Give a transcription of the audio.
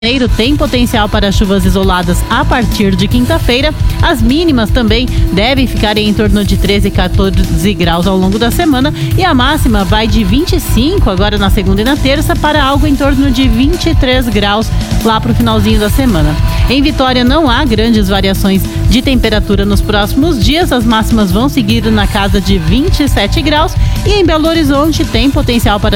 Janeiro tem potencial para chuvas isoladas a partir de quinta-feira. As mínimas também devem ficar em torno de 13 e 14 graus ao longo da semana e a máxima vai de 25 agora na segunda e na terça para algo em torno de 23 graus lá para o finalzinho da semana. Em Vitória não há grandes variações de temperatura nos próximos dias, as máximas vão seguir na casa de 27 graus e em Belo Horizonte tem potencial para